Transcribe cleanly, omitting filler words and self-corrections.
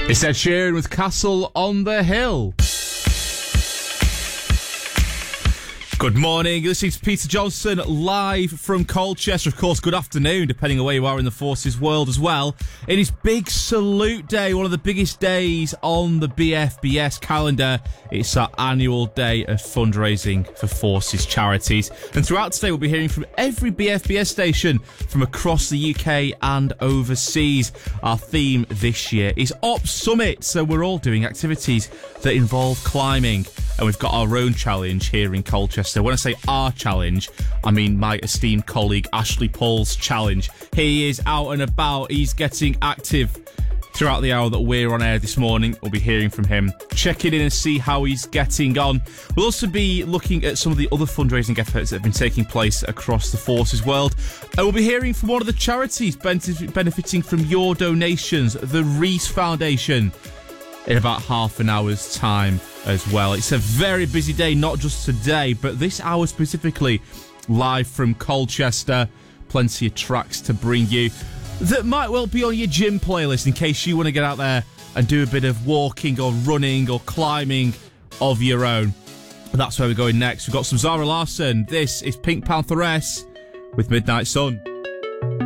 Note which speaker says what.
Speaker 1: It's Ed Sheeran with Castle on the Hill. Good morning, you're listening to Peter Johnson live from Colchester. Of course, good afternoon, depending on where you are in the forces world as well. It is Big Salute Day, one of the biggest days on the BFBS calendar. It's our annual day of fundraising for forces charities. And throughout today, we'll be hearing from every BFBS station from across the UK and overseas. Our theme this year is Op Summit, so we're all doing activities that involve climbing. And we've got our own challenge here in Colchester. When I say our challenge, I mean my esteemed colleague Ashley Paul's challenge. He is out and about. He's getting active throughout the hour that we're on air this morning. We'll be hearing from him, checking in and see how he's getting on. We'll also be looking at some of the other fundraising efforts that have been taking place across the forces world. And we'll be hearing from one of the charities benefiting from your donations, the Reese Foundation, in about half an hour's time as well. It's a very busy day, not just today, but this hour specifically, live from Colchester. Plenty of tracks to bring you that might well be on your gym playlist in case you want to get out there and do a bit of walking or running or climbing of your own. And that's where we're going next. We've got some Zara Larsson. This is Pink Pantheress with Midnight Sun.